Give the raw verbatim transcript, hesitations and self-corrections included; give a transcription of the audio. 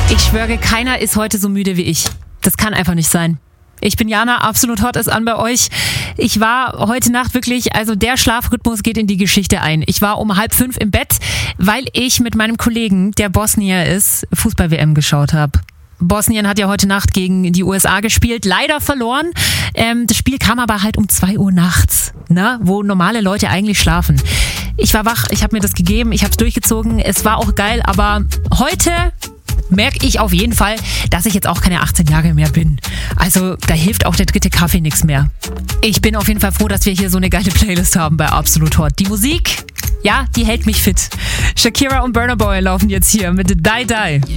Ich schwöre, keiner ist heute so müde wie ich. Das kann einfach nicht sein. Ich bin Jana, absolut hot ist an bei euch. Ich war heute Nacht wirklich, also der Schlafrhythmus geht in die Geschichte ein. Ich war um halb fünf im Bett, weil ich mit meinem Kollegen, der Bosnier ist, Fußball-W M geschaut habe. Bosnien hat ja heute Nacht gegen die U S A gespielt, leider verloren. Ähm, das Spiel kam aber halt um zwei Uhr nachts, ne? Wo normale Leute eigentlich schlafen. Ich war wach, ich habe mir das gegeben, ich habe es durchgezogen, es war auch geil, aber heute merke ich auf jeden Fall, dass ich jetzt auch keine achtzehn Jahre mehr bin. Also da hilft auch der dritte Kaffee nichts mehr. Ich bin auf jeden Fall froh, dass wir hier so eine geile Playlist haben bei Absolut Hot. Die Musik, ja, die hält mich fit. Shakira und Burna Boy laufen jetzt hier mit Die Die.